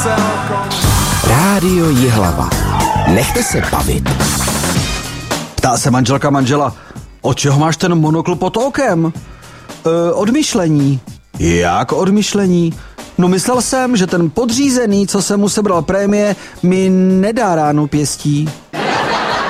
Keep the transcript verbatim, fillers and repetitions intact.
Rádio Jihlava. Nechte se bavit. Ptá se manželka manžela, od čeho máš ten monokl pod okem? E, od myšlení. Jak od myšlení? No myslel jsem, že ten podřízený, co jsem mu sebral prémie, mi nedá ránu pěstí.